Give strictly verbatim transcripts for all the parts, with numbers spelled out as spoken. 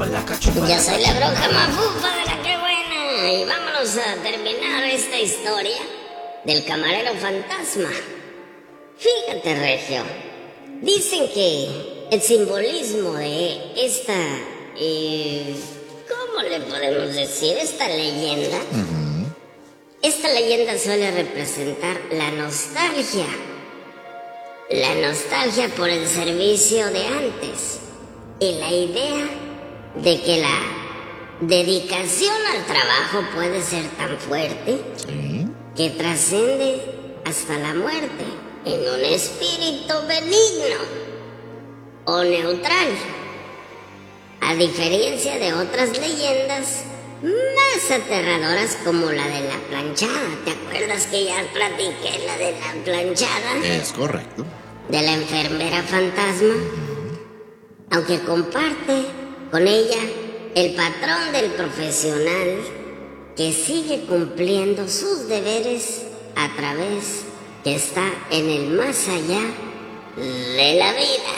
Yo soy la bruja mafufa de la que buena. Y vámonos a terminar esta historia del camarero fantasma. Fíjate, Regio. Dicen que el simbolismo de esta... Eh, ¿Cómo le podemos decir? Esta leyenda. Uh-huh. Esta leyenda suele representar la nostalgia. La nostalgia por el servicio de antes. Y la idea de que la dedicación al trabajo puede ser tan fuerte, ¿sí?, que trasciende hasta la muerte en un espíritu benigno o neutral, a diferencia de otras leyendas más aterradoras como la de la planchada. ¿Te acuerdas que ya platiqué la de la planchada? Es correcto. De la enfermera fantasma. Aunque comparte con ella el patrón del profesional que sigue cumpliendo sus deberes a través que está en el más allá de la vida.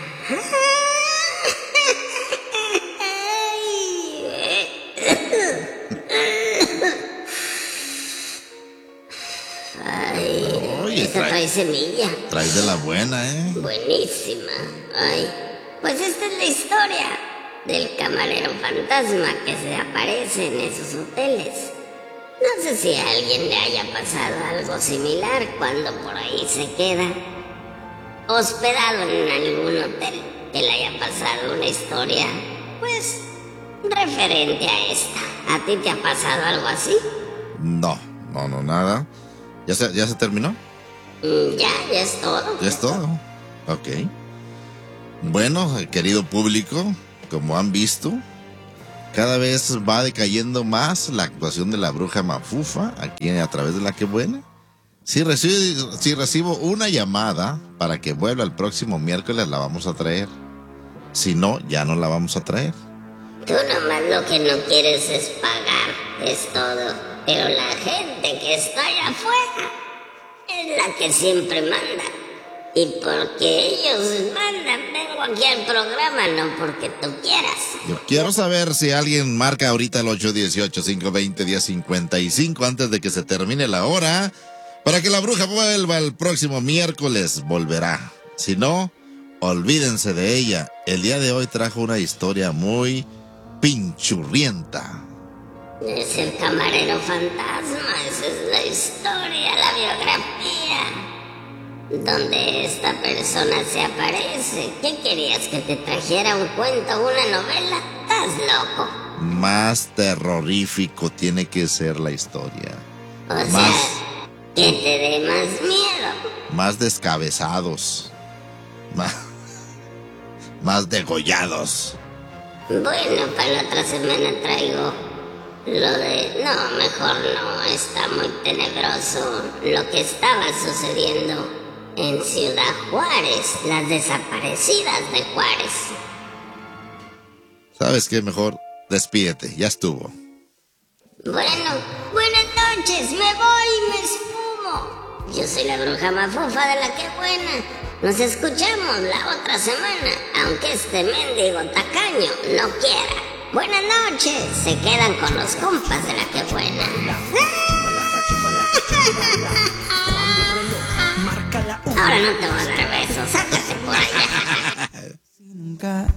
Ay, Oye, esta trae, trae semilla. Traes de la buena, ¿eh? Buenísima. Ay, pues esta es la historia del camarero fantasma que se aparece en esos hoteles. No sé si a alguien le haya pasado algo similar cuando por ahí se queda hospedado en algún hotel, que le haya pasado una historia, pues, referente a esta. ¿A ti te ha pasado algo así? No, no, no, nada. ¿Ya se, ya se terminó? Mm, ya, ya es todo. ¿Ya es todo? Ok. Bueno, querido público, como han visto, cada vez va decayendo más la actuación de la bruja mafufa aquí a través de La Que Buena. Si recibo, si recibo una llamada para que vuelva el próximo miércoles, la vamos a traer. Si no, ya no la vamos a traer. Tú nomás lo que no quieres es pagar, es todo. Pero la gente que está allá afuera es la que siempre manda. Y porque ellos mandan, vengo aquí al programa, no porque tú quieras. Yo quiero saber si alguien marca ahorita el ocho uno ocho, cinco dos cero, uno cero cinco cinco antes de que se termine la hora, para que la bruja vuelva el próximo miércoles. Volverá. Si no, olvídense de ella. El día de hoy trajo una historia muy pinchurrienta. Es el camarero fantasma, esa es la historia, la biografía, donde esta persona se aparece. ¿Qué querías, que te trajera un cuento, una novela? ¿Estás loco? Más terrorífico tiene que ser la historia. O más, sea, que te dé más miedo. Más descabezados. Más, más degollados. Bueno, para la otra semana traigo lo de... No, mejor no, está muy tenebroso lo que estaba sucediendo en Ciudad Juárez, las desaparecidas de Juárez. ¿Sabes qué? Mejor despídete, ya estuvo. Bueno, buenas noches, me voy y me esfumo. Yo soy la bruja mafufa de La Que Buena. Nos escuchamos la otra semana, aunque este mendigo tacaño no quiera. Buenas noches, se quedan con los compas de La Que Buena. Ahora no te voy a dar besos, sácate por allá.